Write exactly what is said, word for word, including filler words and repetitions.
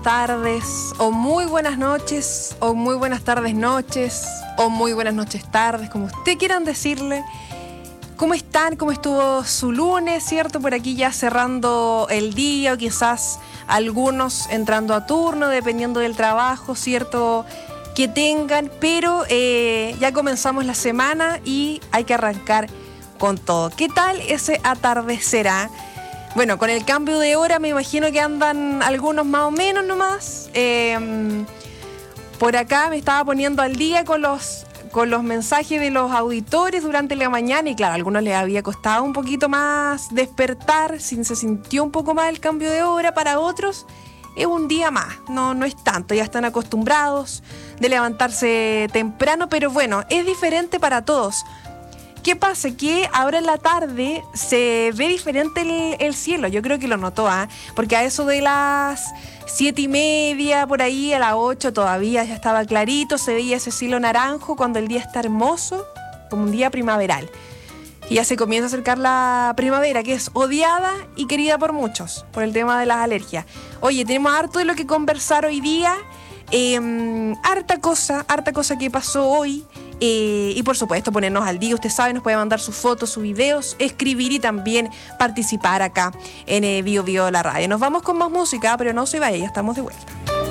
tardes, o muy buenas noches, o muy buenas tardes noches, o muy buenas noches tardes, como usted quieran decirle. ¿Cómo están? ¿Cómo estuvo su lunes, cierto? Por aquí ya cerrando el día, o quizás algunos entrando a turno, dependiendo del trabajo, cierto, que tengan. Pero eh, ya comenzamos la semana y hay que arrancar con todo. ¿Qué tal ese atardecer? Bueno, con el cambio de hora me imagino que andan algunos más o menos nomás. Eh, por acá me estaba poniendo al día con los... con los mensajes de los auditores durante la mañana y claro, a algunos les había costado un poquito más despertar, si se sintió un poco más el cambio de hora, para otros es un día más, no, no es tanto, ya están acostumbrados de levantarse temprano, pero bueno, es diferente para todos. ¿Qué pasa? Que ahora en la tarde se ve diferente el, el cielo, yo creo que lo notó, ¿eh? Porque a eso de las siete y media, por ahí, a las ocho todavía ya estaba clarito, se veía ese cielo naranjo cuando el día está hermoso, como un día primaveral. Y ya se comienza a acercar la primavera, que es odiada y querida por muchos, por el tema de las alergias. Oye, tenemos harto de lo que conversar hoy día, eh, harta cosa, harta cosa que pasó hoy. Eh, y por supuesto ponernos al día, usted sabe, nos puede mandar sus fotos, sus videos, escribir y también participar acá en eh, Bio Bio la radio. Nos vamos con más música, pero no se vaya, ya estamos de vuelta.